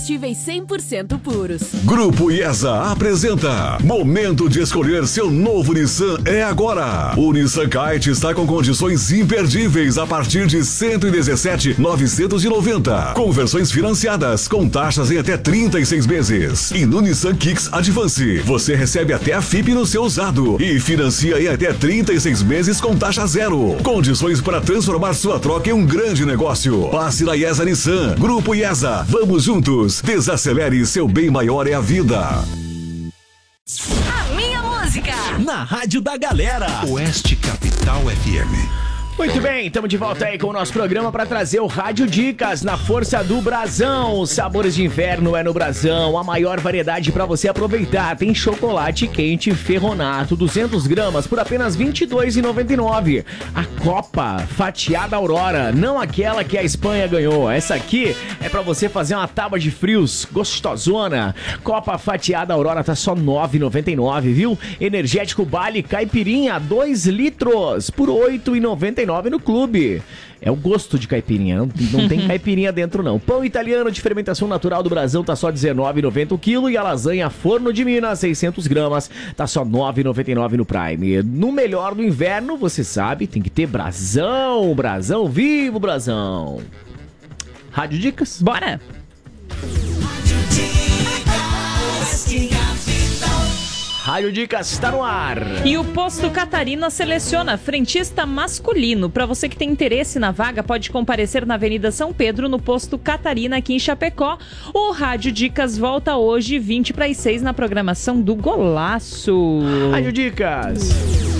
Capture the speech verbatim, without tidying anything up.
Combustíveis cem por cento puros. Grupo IESA apresenta Momento de escolher seu novo Nissan é agora. O Nissan Kite está com condições imperdíveis a partir de cento e dezessete mil novecentos e noventa. Com versões financiadas, com taxas em até trinta e seis meses. E no Nissan Kicks Advance, você recebe até a F I P no seu usado e financia em até trinta e seis meses com taxa zero. Condições para transformar sua troca em um grande negócio. Passe na IESA Nissan. Grupo IESA. Vamos juntos. Desacelere, seu bem maior é a vida. A minha música. Na Rádio da Galera. Oeste Capital F M. Muito bem, estamos de volta aí com o nosso programa para trazer o Rádio Dicas na força do Brasão. Sabores de inverno é no Brasão, a maior variedade para você aproveitar. Tem chocolate quente Ferronato, duzentas gramas por apenas vinte e dois reais e noventa e nove centavos. A Copa fatiada Aurora, não aquela que a Espanha ganhou. Essa aqui é para você fazer uma tábua de frios gostosona. Copa fatiada Aurora tá só nove reais e noventa e nove centavos, viu? Energético Bale Caipirinha, dois litros por oito reais e noventa e nove centavos no clube. É o gosto de caipirinha, não, não tem caipirinha dentro não. Pão italiano de fermentação natural do Brasão tá só dezenove reais e noventa centavos o quilo e a lasanha Forno de Minas, seiscentas gramas, tá só nove reais e noventa e nove centavos no Prime. No melhor do inverno, você sabe, tem que ter Brasão, Brasão, vivo Brasão. Rádio Dicas? Bora! Rádio Dicas está no ar. E o Posto Catarina seleciona frentista masculino. Para você que tem interesse na vaga, pode comparecer na Avenida São Pedro, no Posto Catarina, aqui em Chapecó. O Rádio Dicas volta hoje, vinte para as seis, na programação do Golaço. Rádio Dicas.